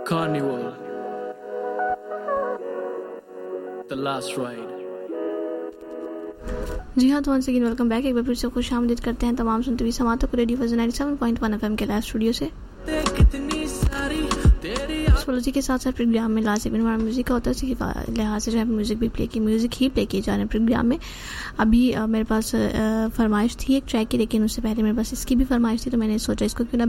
Carnival, The Last Ride. जी हाँ, तो once again welcome back. एक बार फिर से खुश आमदीद करते हैं तमाम सुनते हुए समातों को रेडियो फजल 97.1 FM के लाइव स्टूडियो से। एस्ट्रोलॉजी के साथ साथ प्रोग्राम में लास्ट सेगमेंट हमारा म्यूजिक का होता है, उसी के लिहाज से जो है म्यूजिक ही प्ले किए जा रहे हैं प्रोग्राम में। अभी मेरे पास फरमाइश थी एक ट्रैक की, लेकिन उससे पहले मेरे पास इसकी भी फरमाइश थी, तो मैंने सोचा इसको क्यों ना